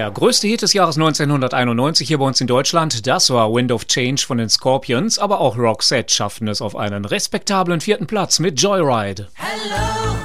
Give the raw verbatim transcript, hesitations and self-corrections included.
Der größte Hit des Jahres neunzehnhunderteinundneunzig hier bei uns in Deutschland, das war Wind of Change von den Scorpions, aber auch Roxette schafften es auf einen respektablen vierten Platz mit Joyride. Hello.